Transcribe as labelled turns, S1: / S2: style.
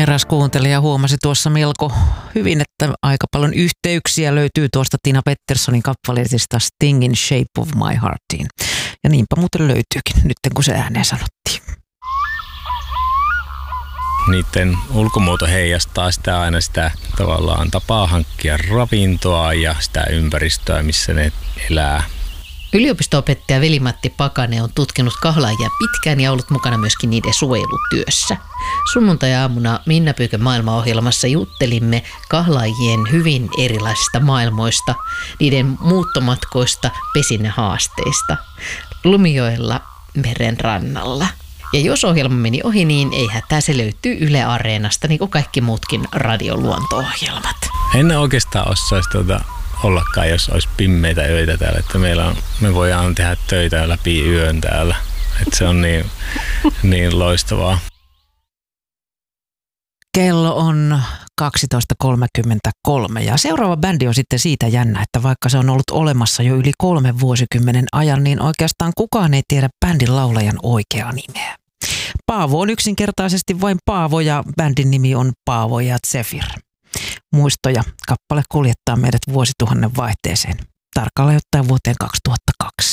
S1: Eräs kuuntelija huomasi tuossa melko hyvin, että aika paljon yhteyksiä löytyy tuosta Tina Petterssonin kappaleetista Stingin Shape of My Heartiin. Ja niinpä muuten löytyykin, nyt kun se ääneen sanottiin.
S2: Niiden ulkomuoto heijastaa sitä aina sitä tavallaan tapaa hankkia ravintoa ja sitä ympäristöä, missä ne elää.
S3: Yliopisto-opettaja Veli-Matti Pakanen on tutkinut kahlaajia pitkään ja ollut mukana myöskin niiden suojelutyössä. Sunnuntai-aamuna Minna Pyykön maailmaohjelmassa juttelimme kahlaajien hyvin erilaisista maailmoista, niiden muuttomatkoista, pesinnähaasteista, Lumijoella meren rannalla. Ja jos ohjelma meni ohi, niin ei hätää, se löytyy Yle Areenasta, niin kuin kaikki muutkin radioluonto-ohjelmat.
S2: En oikeastaan osaisi ollakaan, jos olisi pimmeitä öitä täällä, että me voidaan tehdä töitä läpi yön täällä. Että se on niin loistavaa.
S1: Kello on 12.33 ja seuraava bändi on sitten siitä jännä, että vaikka se on ollut olemassa jo yli 3 vuosikymmenen ajan, niin oikeastaan kukaan ei tiedä bändin laulajan oikeaa nimeä. Paavo on yksinkertaisesti vain Paavo ja bändin nimi on Paavo ja Zephyr. Muistoja kappale kuljettaa meidät vuosituhannen vaihteeseen, tarkalleen ottaen vuoteen 2002.